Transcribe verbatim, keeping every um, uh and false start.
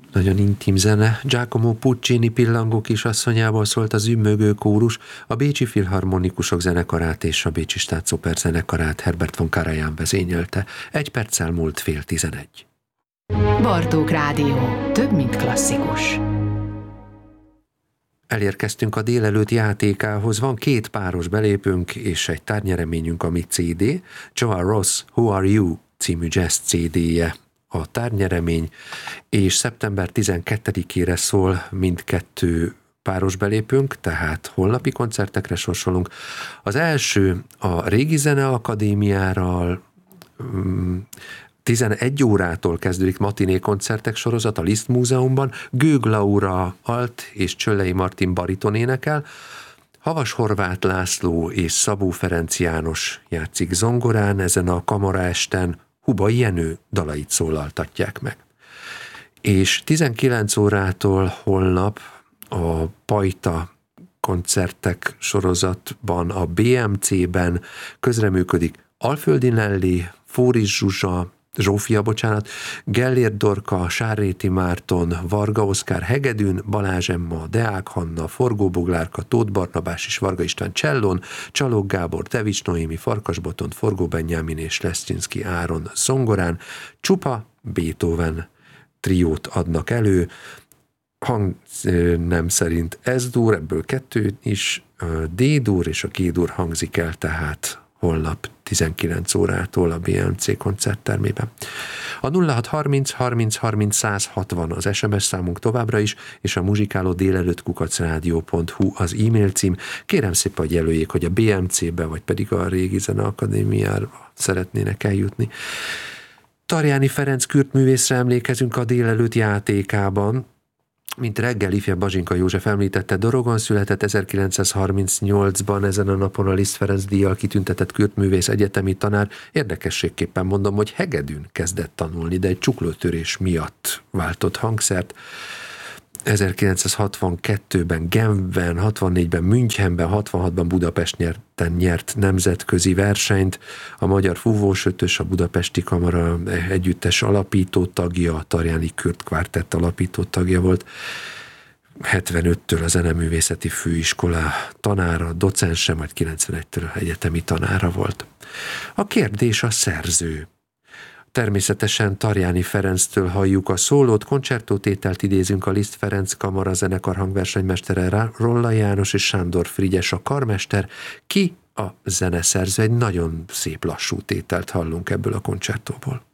Nagyon intim zene. Giacomo Puccini Pillangó kisasszonyából szólt az ümmögő kórus, a Bécsi Filharmonikusok zenekarát és a Bécsi Staatsoper zenekarát Herbert von Karajan vezényelte. Egy perccel múlt fél tizenegy. Bartók Rádió. Több, mint klasszikus. Elérkeztünk a délelőtt játékához, van két páros belépőnk és egy tárgnyereményünk, ami cé dé, Joan Ross Who Are You című jazz cé dé-je a tárgyeremény, és szeptember tizenkettedikére szól mindkettő páros belépőnk, tehát holnapi koncertekre sorsolunk. Az első a Régi Zeneakadémiáról, tizenegy órától kezdődik matiné koncertek sorozat a Liszt Múzeumban, Gőg Laura alt és Csöllei Martin bariton énekel, Havas Horváth László és Szabó Ferenc János játszik zongorán, ezen a kamaraesten Hubai Jenő dalait szólaltatják meg. És tizenkilenc órától holnap a Pajta koncertek sorozatban, a bé em cé-ben közreműködik Alföldi Nelly, Fóris Zsuzsa, Zsófia, bocsánat, Gellért Dorka, Sárréti Márton, Varga Oszkár Hegedűn, Balázs Emma, Deák Hanna, Forgó Boglárka, Tóth Barnabás és Varga István csellón, Csalók Gábor, Tevics Noémi, Farkas Botond, Forgó Benyámin és Leszczynszky Áron zongorán, csupa Beethoven triót adnak elő, hang nem szerint S-dur, ebből kettő is, D-dur és a G-dur hangzik el, tehát holnap tizenkilenc órától a bé em cé koncerttermében. A nulla hat harminc harminc harminc száz hatvan az es em es számunk továbbra is, és a muzsikáló délelőtt kukac rádió pont hu az e-mail cím. Kérem szépen, hogy jelöljék, hogy a bé em cé-be, vagy pedig a Régi Zeneakadémiára szeretnének eljutni. Tarjáni Ferenc kürtművészre emlékezünk a délelőtt játékában. Mint reggel ifjabb Bazsinka József említette, Dorogon született ezerkilencszázharmincnyolcban, ezen a napon a Liszt Ferenc díjjal kitüntetett kürtművész, egyetemi tanár. Érdekességképpen mondom, hogy hegedűn kezdett tanulni, de egy csuklótörés miatt váltott hangszert. ezerkilencszázhatvankettőben Genfben, hatvannégyben Münchenben, hatvanhatban Budapesten nyert nemzetközi versenyt. A Magyar Fúvósötös, a Budapesti Kamara együttes alapító tagja, a Tarjáni Kürt Kvártett alapító tagja volt. hetvenöttől a Zeneművészeti Főiskola tanára, docense, majd kilencvenegytől egyetemi tanára volt. A kérdés a szerző. Természetesen Tarjáni Ferenctől halljuk a szólót, koncertótételt idézünk, a Liszt Ferenc Kamara zenekar hangversenymestere Rolla János és Sándor Frigyes a karmester. Ki a zeneszerző? Egy nagyon szép lassú tételt hallunk ebből a koncertóból.